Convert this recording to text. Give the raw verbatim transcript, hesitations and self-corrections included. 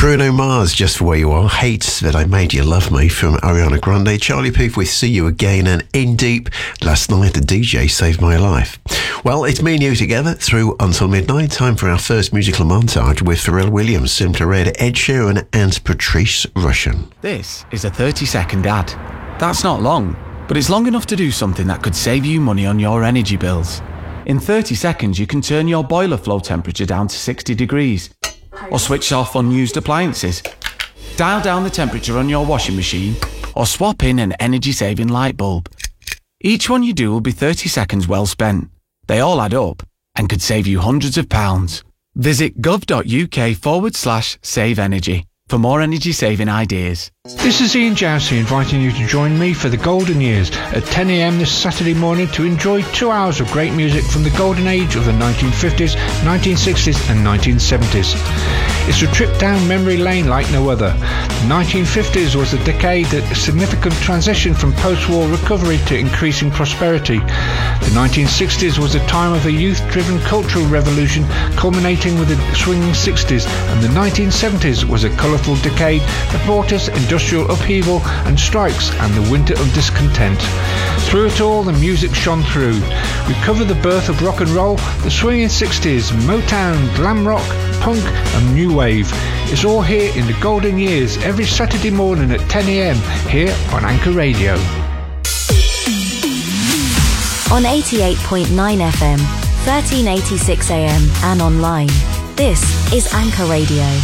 Bruno Mars, Just For Where You Are, Hates That I Made You Love Me from Ariana Grande, Charlie Puth with See You Again, and In Deep, Last Night the D J Saved My Life. Well, it's me and you together through until midnight. Time for our first musical montage with Pharrell Williams, Simply Red, Ed Sheeran and Patrice Rushen. This is a thirty second ad. That's not long, but it's long enough to do something that could save you money on your energy bills. In thirty seconds, you can turn your boiler flow temperature down to sixty degrees. Or switch off unused appliances. Dial down the temperature on your washing machine, or swap in an energy-saving light bulb. Each one you do will be thirty seconds well spent. They all add up and could save you hundreds of pounds. Visit gov.uk forward slash save energy for more energy-saving ideas. This is Ian Jousey inviting you to join me for the Golden Years at ten a m this Saturday morning to enjoy two hours of great music from the golden age of the nineteen fifties, nineteen sixties and nineteen seventies. It's a trip down memory lane like no other. The nineteen fifties was a decade that significant transition from post-war recovery to increasing prosperity. The nineteen sixties was a time of a youth-driven cultural revolution culminating with the swinging sixties, and the nineteen seventies was a colourful decade that brought us industrial upheaval and strikes and the winter of discontent. Through it all, the music shone through. We cover the birth of rock and roll, the swinging sixties, Motown, glam rock, punk and new wave. It's all here in the Golden Years every Saturday morning at ten a m here on Anchor Radio. On eighty-eight point nine F M, thirteen eighty-six A M and online. This is Anchor Radio.